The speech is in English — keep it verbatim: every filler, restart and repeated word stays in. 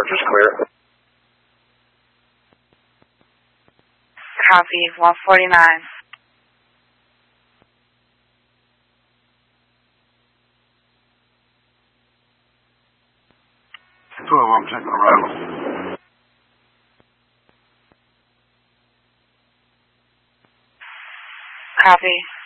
Charger's clear. Copy, one forty-nine. twelve, I'm checking arrival. Copy.